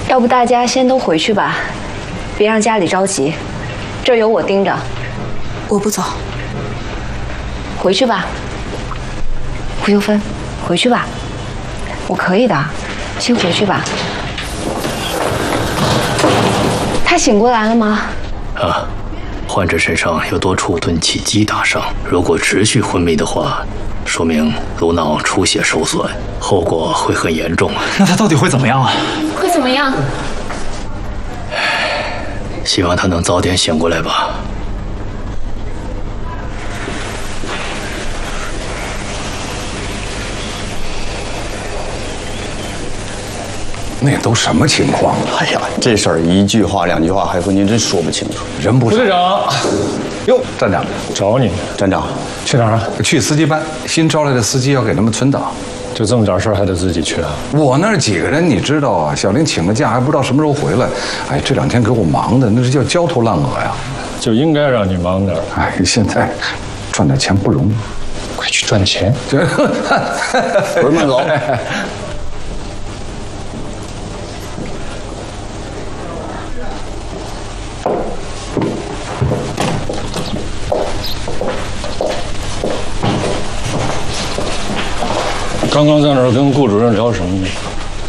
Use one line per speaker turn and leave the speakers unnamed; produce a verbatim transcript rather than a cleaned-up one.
要不大家先都回去吧，别让家里着急，这儿有我盯着。
我不走。
回去吧，胡秀芬，回去吧，我可以的，先回去吧。他醒过来了吗？
啊，患者身上有多处钝器击打伤，如果持续昏迷的话，说明颅脑出血受损，后果会很严重。
那他到底会怎么样啊？
会怎么样？
希望他能早点醒过来吧。
那都什么情况啊？
哎呀，这事儿一句话两句话，海峰您真说不清楚。
人不
副队长，
哟，站长
找你。
站长，
去哪儿啊？
去司机班，新招来的司机要给他们存档。
就这么点事儿还得自己去啊？
我那儿几个人你知道啊？小林请个假还不知道什么时候回来。哎，这两天给我忙的那是叫焦头烂额呀。
就应该让你忙点。
哎，现在赚点钱不容易，
快去赚钱。
不是慢走。
刚刚在那儿跟顾主任聊什么呢？